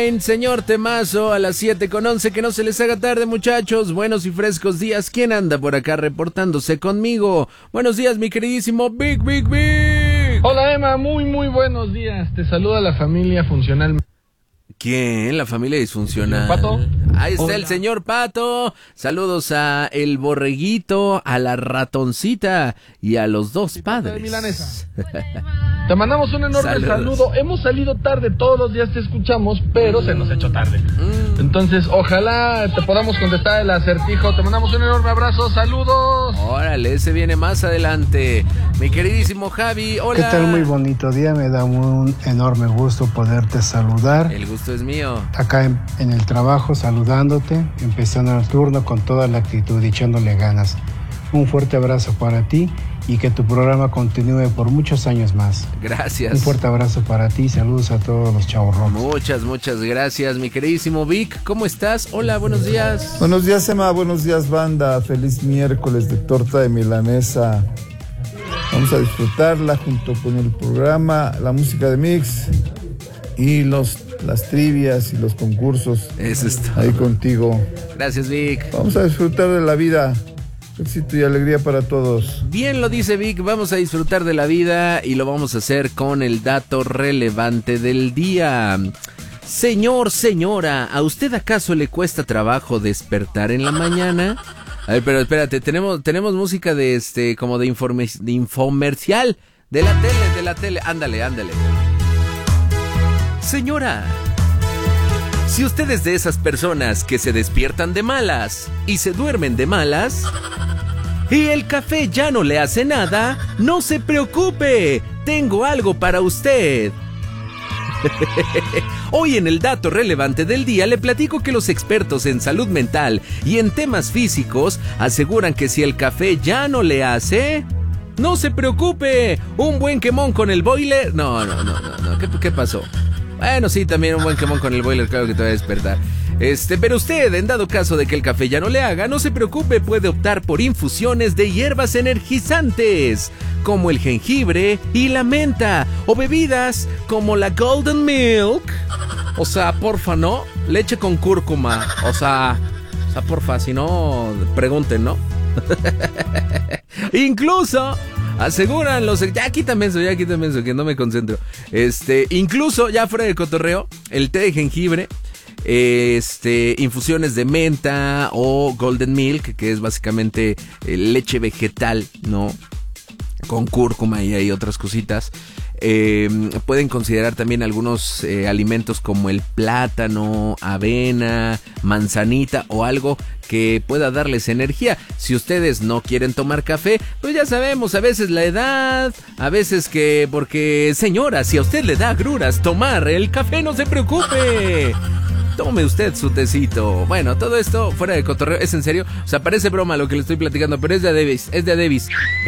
Train, señor temazo, a las 7:11, que no se les haga tarde, muchachos. Buenos y frescos días. ¿Quién anda por acá reportándose conmigo? Buenos días, mi queridísimo Big. Hola, Emma, muy buenos días. Te saluda la familia funcional. ¿Quién? ¿La familia disfuncional? ¿Pato? Ahí está. Hola. El Hola. señor Pato. Saludos a el borreguito, a la ratoncita y a los dos padres. Milanesa. Te mandamos un enorme saludo. Hemos salido tarde, todos los días te escuchamos, pero se nos ha hecho tarde. Entonces, ojalá te podamos contestar el acertijo. Te mandamos un enorme abrazo, saludos. Órale, ese viene más adelante. Mi queridísimo Javi, hola. ¿Qué tal? Muy bonito día, me da un enorme gusto poderte saludar. El gusto es mío. Acá en el trabajo, saludándote, empezando el turno con toda la actitud, echándole ganas. Un fuerte abrazo para ti y que tu programa continúe por muchos años más. Gracias. Un fuerte abrazo para ti, saludos a todos los chavorromos. Muchas gracias, mi queridísimo Vic. ¿Cómo estás? Hola, buenos días. Buenos días, Emma, buenos días, banda. Feliz miércoles de torta de milanesa. Vamos a disfrutarla junto con el programa, la música de Mix y las trivias y los concursos. Eso es todo. Ahí contigo. Gracias, Vic. Vamos a disfrutar de la vida. Éxito y alegría para todos. Bien lo dice Vic, vamos a disfrutar de la vida y lo vamos a hacer con el dato relevante del día. Señor, señora, ¿a usted acaso le cuesta trabajo despertar en la mañana? A ver, pero espérate, tenemos música de como de infomercial de la tele. Ándale. Señora, si usted es de esas personas que se despiertan de malas y se duermen de malas y el café ya no le hace nada, no se preocupe, tengo algo para usted. Hoy en el dato relevante del día le platico que los expertos en salud mental y en temas físicos aseguran que si el café ya no le hace, no se preocupe, un buen quemón con el boiler. No, ¿qué pasó? Bueno, sí, también un buen quemón con el boiler, claro que te va a despertar. Pero usted, en dado caso de que el café ya no le haga, no se preocupe, puede optar por infusiones de hierbas energizantes, como el jengibre y la menta, o bebidas como la Golden Milk. O sea, porfa, ¿no? Leche con cúrcuma. O sea, porfa, si no, pregunten, ¿no? Incluso aseguran ya quítame eso, que no me concentro. Incluso, ya fuera de cotorreo, el té de jengibre, infusiones de menta o Golden Milk, que es básicamente leche vegetal, ¿no? Con cúrcuma y hay otras cositas. Pueden considerar también algunos alimentos como el plátano, avena, manzanita o algo que pueda darles energía. Si ustedes no quieren tomar café, pues ya sabemos, a veces la edad, a veces porque señora, si a usted le da agruras tomar el café, no se preocupe. Tome usted su tecito. Bueno, todo esto fuera de cotorreo, es en serio. O sea, parece broma lo que le estoy platicando, pero es de a Davis.